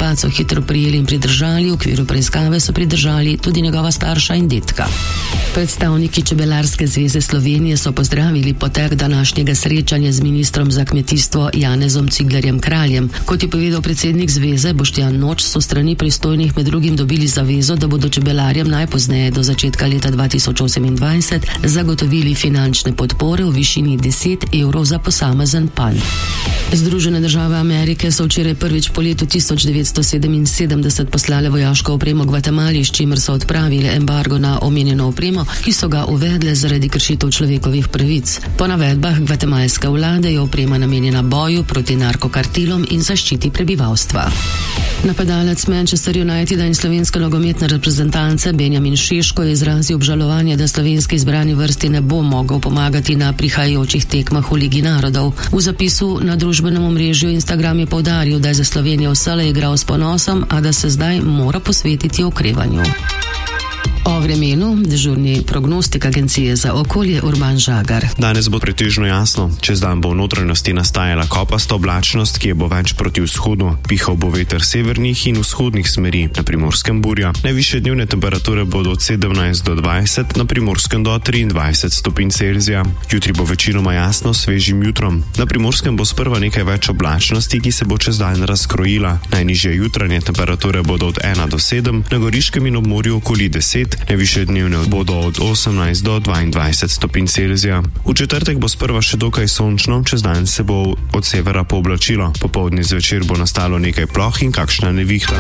Napad so hitro prijeli in pridržali, v okviru preiskave so pridržali tudi njegova starša in detka. Predstavniki Čebelarske zveze Slovenije so pozdravili potek današnjega srečanja z ministrom za kmetijstvo Janezom Ciglerjem Kraljem. Kot je povedal predsednik zveze Boštjan Noč, so strani pristojnih med drugim dobili zavezo, da bodo čebelarjem najpozneje do začetka leta 2028 zagotovili finančne podpore v višini 10 evrov za posamezen panj. Združene države Amerike so včeraj prvič po letu 1977 poslale vojaško opremo Gvatemali, s čimer so odpravile embargo na omenjeno opremo, ki so ga uvedle zaradi kršitev človekovih pravic. Po navedbah gvatemalske vlade je oprema namenjena boju proti narkokartelom in zaščiti prebivalstva. Napadalec Manchester Uniteda in slovenske nogometne reprezentance Benjamin Šeško je izrazil obžalovanje, da slovenski izbrani vrsti ne bo mogel pomagati na prihajajočih tekmah v Ligi narodov. V zapisu na družbenem omrežju Instagram je poudaril, da je za Slovenijo vselej igral s ponosom, a da se zdaj mora posvetiti okrevanju. O vremenu dežurni prognostik Agencije za okolje Urban Žagar. Danes bo pretežno jasno. Čez dan bo v notranjosti nastajala kopasta oblačnost, ki je bo več proti vzhodu. Pihal bo veter severnih in vzhodnih smeri, na Primorskem burja. Najvišje dnevne temperature bodo od 17 do 20, na Primorskem do 23 stopinj Celzija. Jutri bo večinoma jasno s svežim jutrom. Na Primorskem bo sprva nekaj več oblačnosti, ki se bo čez dan razkrojila. Najnižje jutranje temperature bodo od 1 do 7, na Goriškem in ob morju okoli 10, najvišje dnevne bodo od 18 do 22 stopinj Celzija. V četrtek bo sprva še dokaj sončno, čez dan se bo od severa pooblačilo. Popoldne zvečer bo nastalo nekaj ploh in kakšna nevihta.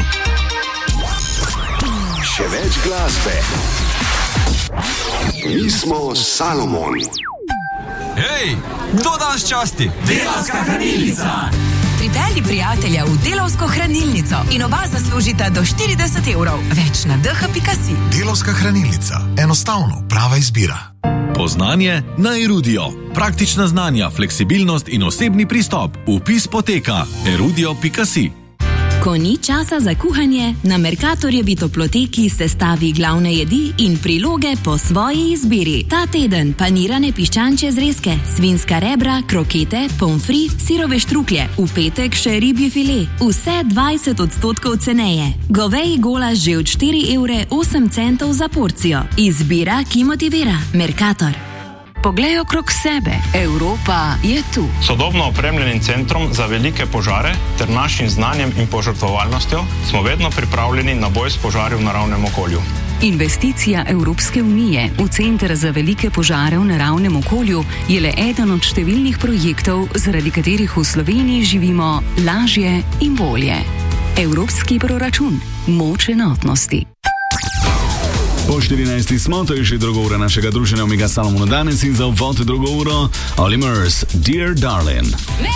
Še več glasbe. Mi smo Salomon. Hej, kdo danes časti? Delavska hranilnica. Pripelji prijatelja v Delavsko hranilnico in oba zaslužita do 40 evrov. Več na dh.si. Delavska hranilnica. Enostavno, prava izbira. Poznanje na Erudio. Praktična znanja, fleksibilnost in osebni pristop. Vpis poteka erudio.si. Ko ni časa za kuhanje, na Mercatorjevi toploteki sestavi glavne jedi in priloge po svoji izbiri. Ta teden panirane piščančje zrezke, svinska rebra, krokete, pomfri, sirove štruklje. V petek še ribji file. Vse 20% ceneje. Goveji golaž že od 4,08 € za porcijo. Izbira, ki motivira. Mercator. Poglej okrog sebe. Evropa je tu. Sodobno opremljenim centrom za velike požare ter našim znanjem in požrtvovalnostjo smo vedno pripravljeni na boj s požari v naravnem okolju. Investicija Evropske unije v Center za velike požare v naravnem okolju je le eden od številnih projektov, zaradi katerih v Sloveniji živimo lažje in bolje. Evropski proračun. Moč enotnosti. Po 14. smo, to je že druga ura našega druženja Omega Salomona danes in za uvod drugo uro Oli Murs, Dear Darling.